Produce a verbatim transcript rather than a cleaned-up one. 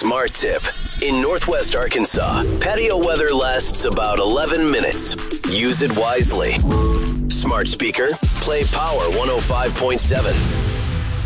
Smart Tip. In Northwest Arkansas, patio weather lasts about eleven minutes. Use it wisely. Smart speaker, play Power one oh five point seven.